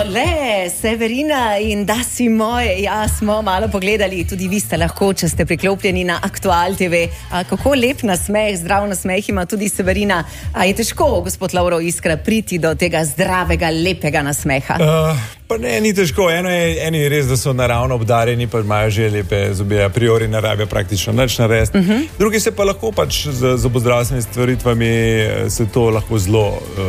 Ole, Severina in da si moj, ja, smo malo pogledali, tudi vi ste lahko, če ste priklopljeni na Aktual TV. Kako lep nasmeh, zdrav nasmeh ima tudi Severina. Je težko, gospod Lovro Iskra, priti do tega zdravega, lepega nasmeha? Pa ne, ni težko. Eni je res, da so naravno obdarjeni, pa imajo že lepe zobe, a priori ne rabijo praktično nič narediti. Drugi se pa lahko pač z zobozdravstvenimi stvaritvami se to lahko zelo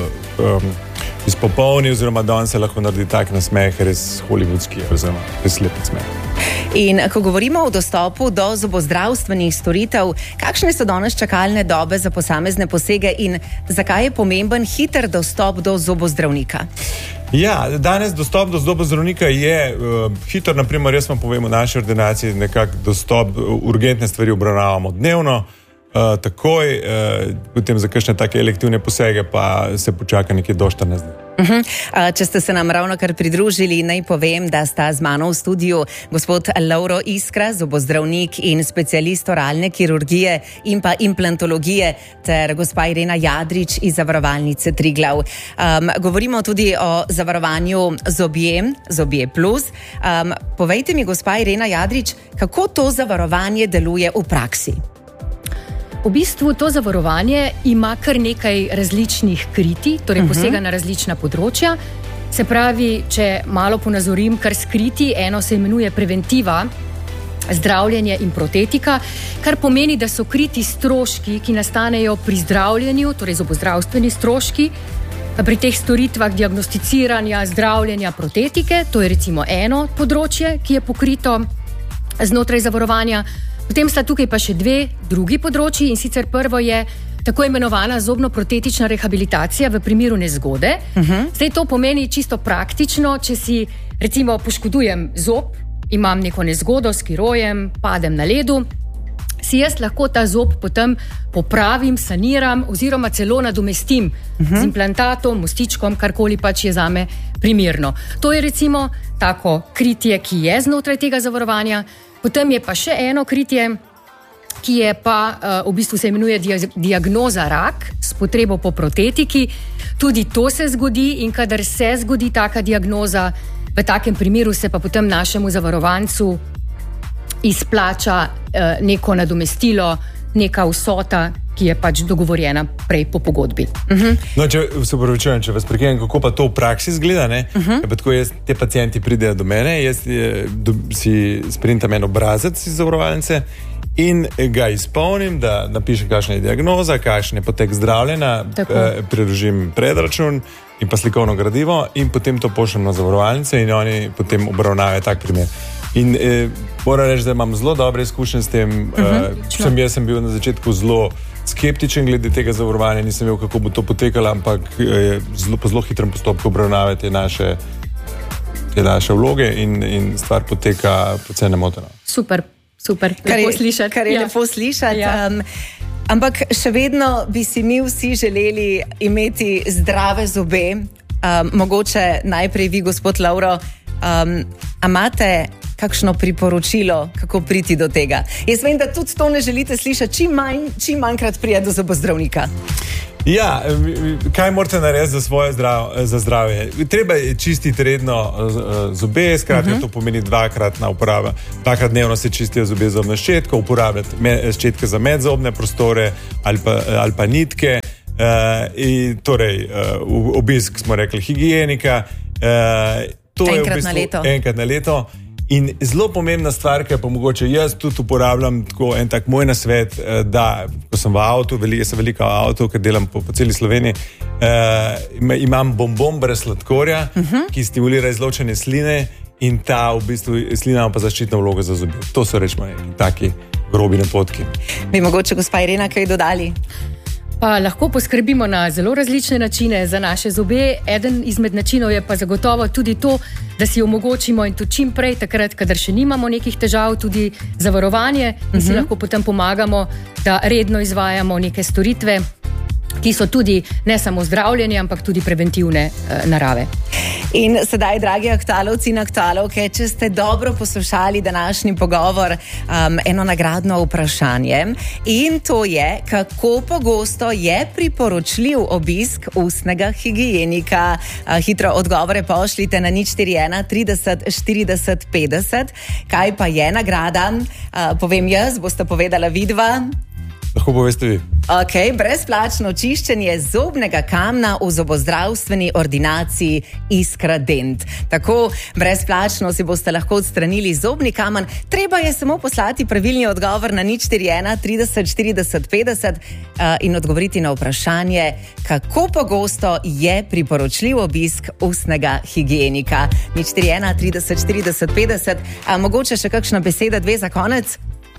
izpopolni, oziroma danes se lahko naredi tak nasmeh, res hollywoodski, oziroma res lep nasmeh. In ko govorimo o dostopu do zobozdravstvenih storitev, kakšne so danes čakalne dobe za posamezne posege in zakaj je pomemben hiter dostop do zobozdravnika? Ja, danes dostop do zobozdravnika je hiter, naprimer, jaz vam povem, v naši ordinaciji nekako dostop, urgentne stvari obravnavamo dnevno, takoj, potem za kakšne take elektivne posege pa se počaka nekje do 14 dni. Če ste se nam ravno kar pridružili, naj povem, da sta z mano v studiu gospod Lovro Iskra, zobozdravnik in specialist oralne kirurgije in pa implantologije, ter gospa Irena Jadrič iz Zavarovalnice Triglav. Govorimo tudi o zavarovanju Zobje Plus. Povejte mi, gospa Irena Jadrič, kako to zavarovanje deluje v praksi? V bistvu to zavarovanje ima kar nekaj različnih kritij, torej posega na različna področja. Se pravi, če malo ponazorim, kar skriti, eno se imenuje preventiva, zdravljenje in protetika, kar pomeni, da so kriti stroški, ki nastanejo pri zdravljenju, torej zobozdravstveni stroški, pri teh storitvah diagnosticiranja, zdravljenja, protetike. To je recimo eno področje, ki je pokrito znotraj zavarovanja. Potem sta tukaj pa še dve drugi področji, in sicer prvo je tako imenovana zobno-protetična rehabilitacija v primeru nezgode. Zdaj to pomeni čisto praktično, če si recimo poškodujem zob, imam neko nezgodo s kirojem, padem na ledu, si jaz lahko ta zob potem popravim, saniram oziroma celo nadomestim z implantatom, mostičkom, karkoli pač je zame primerno. To je recimo tako kritje, ki je znotraj tega zavarovanja. Potem je pa še eno kritje, ki je pa v bistvu se imenuje diagnoza rak s potrebo po protetiki. Tudi to se zgodi, in kadar se zgodi taka diagnoza, v takem primeru se pa potem našemu zavarovancu izplača neko nadomestilo, neka vsota, ki je pač dogovorjena prej po pogodbi. No, če se upravičujem, če vas prekinem, kako pa to v praksi izgleda, ne? Pa tako te pacienti pridejo do mene, jaz si sprintam en obrazec iz zavarovalnice in ga izpolnim, da napišem, kakšna je diagnoza, kakšen je potek zdravljenja, priložim predračun in pa slikovno gradivo in potem to pošljem na zavarovalnice in oni potem obravnavajo tak primer. In moram reči, da imam zelo dobre izkušnje s tem. Jaz sem bil na začetku zelo skeptičen glede tega zavarovanja, nisem vedel, kako bo to potekalo, ampak po zelo hitrem postopku obravnave te naše vloge in stvar poteka precej nemoteno. Super, lepo slišati. Kar je lepo slišati. Ampak še vedno bi si mi vsi želeli imeti zdrave zobe. Mogoče najprej vi, gospod Lovro, imate kakšno priporočilo, kako priti do tega? Jaz vem, da tudi to ne želite slišati, čim manjkrat prije do zobozdravnika. Ja, kaj morate narediti za zdravje? Treba je čistiti redno zobe, skratka to pomeni dvakrat dnevno se čistijo zobe z zobno ščetko, uporabljati ščetke za medzobne prostore ali pa nitke, torej obisk, smo rekli, higienika. Enkrat na leto. In zelo pomembna stvar, ki pa mogoče jaz tudi uporabljam, tako en tak moj nasvet, da ko sem v avtu, sem veliko v avtu, ker delam po celi Sloveniji, imam bonbon brez sladkorja, ki stimulira izločanje sline in ta v bistvu slina pa zaščitna vloga za zobe. To so rečemo taki grobi napotki. Bi mogoče gospa Irena kaj dodali? Pa lahko poskrbimo na zelo različne načine za naše zobe. Eden izmed načinov je pa zagotovo tudi to, da si omogočimo in tudi čim prej, takrat, kadar še nimamo nekih težav, tudi zavarovanje in si lahko potem pomagamo, da redno izvajamo neke storitve, ki so tudi ne samo zdravljenje, ampak tudi preventivne narave. In sedaj, dragi aktualovci in aktualovke, če ste dobro poslušali današnji pogovor, eno nagradno vprašanje. In to je, kako pogosto je priporočljiv obisk ustnega higienika. Hitro odgovore pošljite na 041 30 40 50. Kaj pa je nagrada? Povem jaz, boste povedala vidva. Lahko poveste vi. Ok, brezplačno čiščenje zobnega kamna v zobozdravstveni ordinaciji Iskra Dent. Tako brezplačno si boste lahko odstranili zobni kamen. Treba je samo poslati pravilni odgovor na 041 30 40 50 in odgovoriti na vprašanje, kako pogosto je priporočljiv obisk ustnega higienika. 041 30 40 50. Mogoče še kakšna beseda, dve za konec?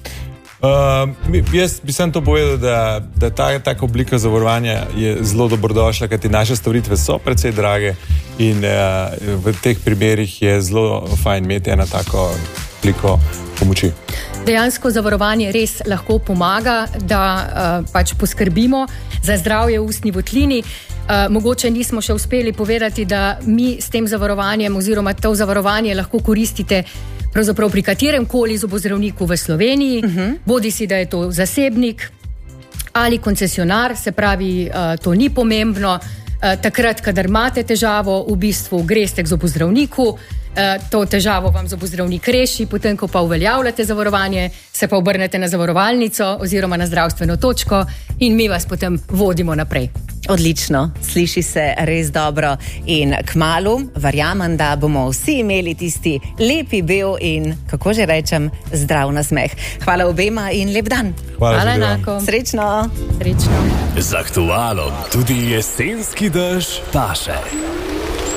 Jaz bi sem to povedal, da taka oblika zavarovanja je zelo dobrodošla, kajti naše storitve so precej drage in v teh primerih je zelo fajn imeti eno tako obliko pomoči. Dejansko zavarovanje res lahko pomaga, da pač poskrbimo za zdravje v ustni votlini. Mogoče nismo še uspeli povedati, da mi s tem zavarovanjem oziroma to zavarovanje lahko koristite pravzaprav pri katerem koli zobozdravniku v Sloveniji, bodi si, da je to zasebnik ali koncesionar, se pravi, to ni pomembno. Takrat, kadar imate težavo, v bistvu greste k zobozdravniku, to težavo vam zobozdravnik reši, potem, ko pa uveljavljate zavarovanje, se pa obrnete na zavarovalnico oziroma na zdravstveno točko in mi vas potem vodimo naprej. Odlično, sliši se res dobro in kmalu verjamem, da bomo vsi imeli tisti lepi bel in, kako že rečem, zdrav nasmeh. Hvala obema in lep dan. Hvala enako. Srečno. Srečno. Z Aktualom tudi jesenski dež paše.